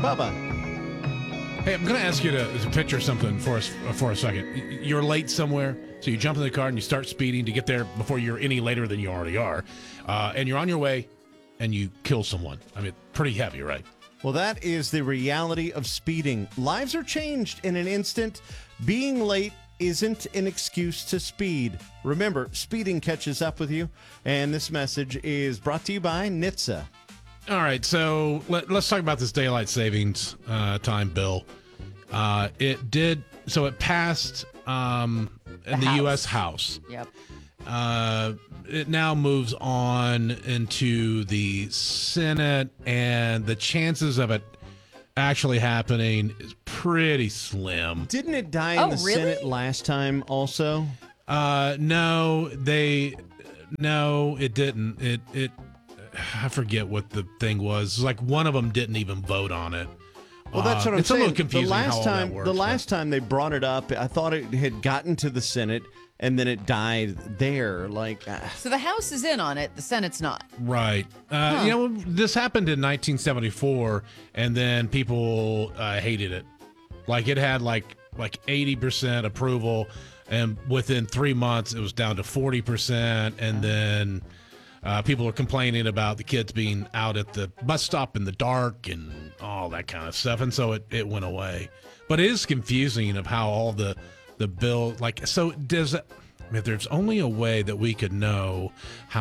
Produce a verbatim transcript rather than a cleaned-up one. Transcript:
Bubba. Hey, I'm going to ask you to, to picture something for us for a second. Y- You're late somewhere, so you jump in the car and you start speeding to get there before you're any later than you already are. Uh, and you're on your way, and you kill someone. I mean, pretty heavy, right? Well, that is the reality of speeding. Lives are changed in an instant. Being late isn't an excuse to speed. Remember, speeding catches up with you. And this message is brought to you by N H T S A. All right, so let, let's talk about this daylight savings uh, time bill. Uh, it did, so it passed um, in the, The U S House. House. Yep. Uh, it now moves on into the Senate, and the chances of it actually happening is pretty slim. Didn't it die in Oh, the really? Senate last time also? Uh, no, they, no, it didn't. It, it, I forget what the thing was. Like one of them didn't even vote on it. Well, that's Uh, what I'm it's saying. a little confusing the how last all time, that works, the but- last time they brought it up, I thought it had gotten to the Senate and then it died there. Like, uh, So the House is in on it. The Senate's not. Right. Uh, Huh. You know, this happened in nineteen seventy-four, and then people uh, hated it. Like it had like like eighty percent approval, and within three months it was down to forty percent, and then uh, people were complaining about the kids being out at the bus stop in the dark and all that kind of stuff, and so it, it went away. But it is confusing of how all the the bill like so does. I mean, if there's only a way that we could know how